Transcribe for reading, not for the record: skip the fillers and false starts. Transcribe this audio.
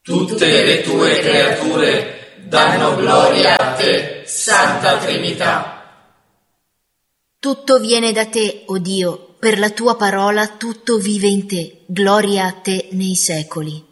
tutte le tue creature danno gloria a te, Santa Trinità. Tutto viene da te, o Dio, per la tua parola tutto vive in te, gloria a te nei secoli.